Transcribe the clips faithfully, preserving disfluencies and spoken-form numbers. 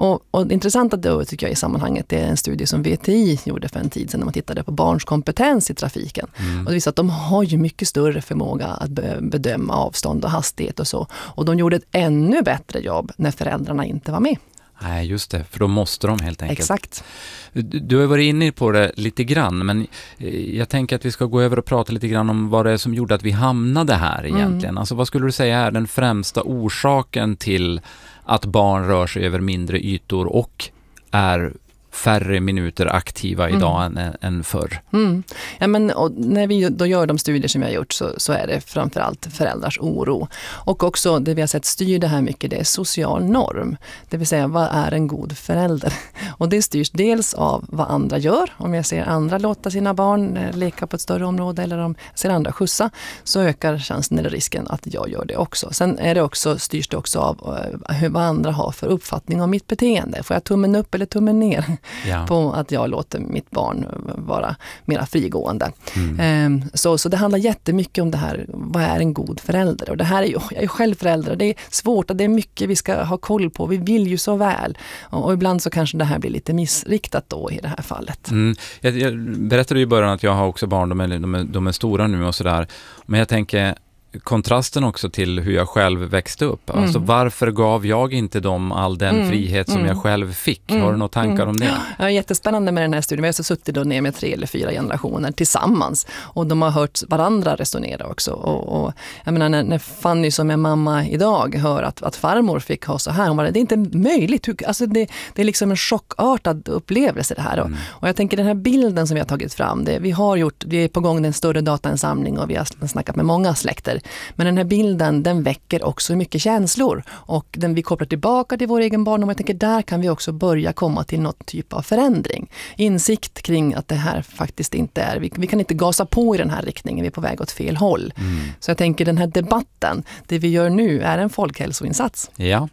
Och, och det intressanta då tycker jag i sammanhanget, det är en studie som V T I gjorde för en tid sedan när man tittade på barns kompetens i trafiken. Mm. Och det visar att de har ju mycket större förmåga att bedöma avstånd och hastighet och så. Och de gjorde ett ännu bättre jobb när föräldrarna inte var med. Nej, just det. För då måste de helt enkelt. Exakt. Du, du har varit inne på det lite grann, men jag tänker att vi ska gå över och prata lite grann om vad det är som gjorde att vi hamnade här egentligen. Mm. Alltså vad skulle du säga är den främsta orsaken till att barn rör sig över mindre ytor och är färre minuter aktiva idag mm. än, än förr. Mm. Ja, men, och när vi då gör de studier som vi har gjort så, så är det framförallt föräldrars oro. Och också det vi har sett styr det här mycket, det är social norm. Det vill säga, vad är en god förälder? Och det styrs dels av vad andra gör. Om jag ser andra låta sina barn leka på ett större område eller om jag ser andra skjutsa, så ökar chansen eller risken att jag gör det också. Sen är det också, styrs det också av hur, vad andra har för uppfattning om mitt beteende. Får jag tummen upp eller tummen ner? Ja. På att jag låter mitt barn vara mera frigående. Mm. Så, så det handlar jättemycket om det här, vad är en god förälder? Och det här är ju, jag är själv förälder och det är svårt och det är mycket vi ska ha koll på. Vi vill ju så väl. Och, och ibland så kanske det här blir lite missriktat då i det här fallet. Mm. Jag, jag berättade ju i början att jag har också barn, de är, de är, de är stora nu och sådär. Men jag tänker kontrasten också till hur jag själv växte upp. Mm. Alltså varför gav jag inte dem all den mm. frihet som mm. jag själv fick? Mm. Har du några tankar mm. om det? Ja, jättespännande med den här studien. Vi har så suttit då ner med tre eller fyra generationer tillsammans och de har hört varandra resonera också. Och, och jag menar, när, när Fanny som är mamma idag hör att, att farmor fick ha så här, hon bara, det är inte möjligt. Alltså det, det är liksom en chockartad upplevelse det här. Mm. Och, och jag tänker den här bilden som vi har tagit fram, det, vi har gjort, vi är på gång en större datainsamling och vi har snackat med många släkter. Men den här bilden, den väcker också mycket känslor och den vi kopplar tillbaka till vår egen barndom. Jag tänker där kan vi också börja komma till något typ av förändring. Insikt kring att det här faktiskt inte är, vi, vi kan inte gasa på i den här riktningen, vi är på väg åt fel håll. Mm. Så jag tänker den här debatten, det vi gör nu är en folkhälsoinsats. Ja.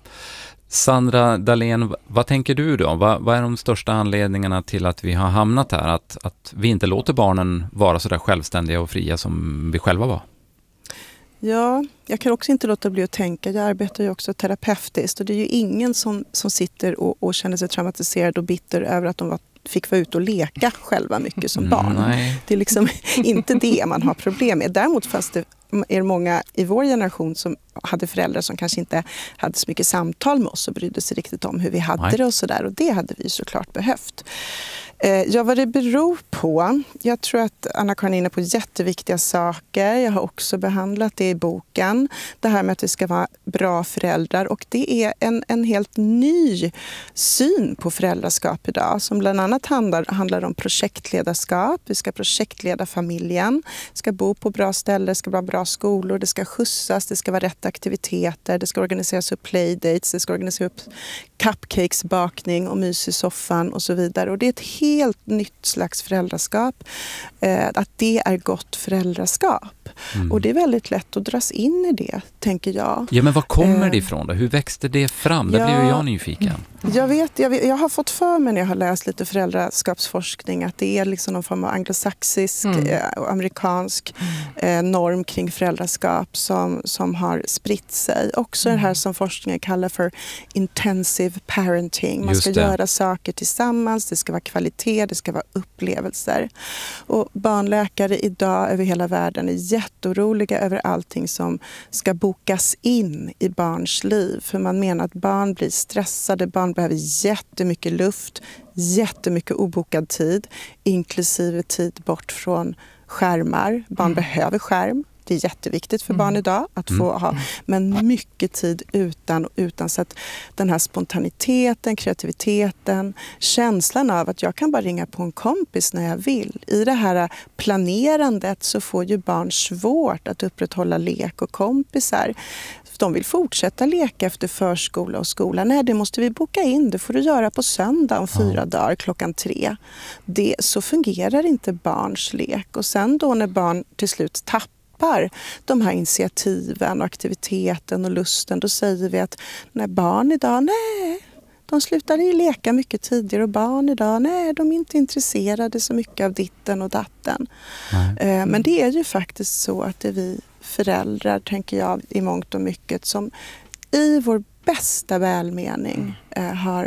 Sandra Dahlén, vad tänker du då? Vad, vad är de största anledningarna till att vi har hamnat här? Att, att vi inte låter barnen vara så där självständiga och fria som vi själva var? Ja, jag kan också inte låta bli att tänka. Jag arbetar ju också terapeutiskt och det är ju ingen som, som sitter och, och känner sig traumatiserad och bitter över att de var, fick vara ute och leka själva mycket som barn. Nej. Det är liksom inte det man har problem med. Däremot fast det är många i vår generation som hade föräldrar som kanske inte hade så mycket samtal med oss och brydde sig riktigt om hur vi hade Nej. Det och sådär. Och det hade vi såklart behövt. Ja, vad det beror på. Jag tror att Anna-Karin är inne på jätteviktiga saker. Jag har också behandlat det i boken. Det här med att vi ska vara bra föräldrar. Och det är en, en helt ny syn på föräldraskap idag. Som bland annat handlar, handlar om projektledarskap. Vi ska projektleda familjen. Vi ska bo på bra ställen. Det ska vara bra skolor. Det ska skjutsas. Det ska vara rätt aktiviteter. Det ska organiseras upp playdates. Det ska organiseras upp cupcakesbakning och mys i soffan och så vidare. Och det är ett helt nytt slags föräldraskap. Eh, att det är gott föräldraskap. Mm. Och det är väldigt lätt att dras in i det, tänker jag. Ja, men var kommer det ifrån då? Hur växte det fram? Där ja, blev jag nyfiken. Jag vet, jag vet, jag har fått för mig när jag har läst lite föräldraskapsforskning att det är liksom någon form av anglosaxisk och mm. eh, amerikansk eh, norm kring föräldraskap som, som har spritt sig. Också mm. det här som forskningen kallar för intensive parenting. Man ska göra saker tillsammans, det ska vara kvalitet, det ska vara upplevelser. Och barnläkare idag över hela världen är jätteoroliga över allting som ska bokas in i barns liv. För man menar att barn blir stressade, barn behöver jättemycket luft, jättemycket obokad tid, inklusive tid bort från skärmar. Barn mm. behöver skärm. Det är jätteviktigt för mm. barn idag att få ha, men mycket tid utan och utan så att den här spontaniteten, kreativiteten, känslan av att jag kan bara ringa på en kompis när jag vill. I det här planerandet så får ju barn svårt att upprätthålla lek och kompisar. De vill fortsätta leka efter förskola och skola. Nej, det måste vi boka in. Det får du göra på söndag om fyra ja. dagar klockan tre. Det, så fungerar inte barns lek. Och sen då när barn till slut tappar de här initiativen och aktiviteten och lusten, då säger vi att när barn idag, nej, de slutar i leka mycket tidigare och barn idag, nej, de är inte intresserade så mycket av ditten och datten. Nej. Men det är ju faktiskt så att det är vi föräldrar, tänker jag, i mångt och mycket som i vår bästa välmening eh, har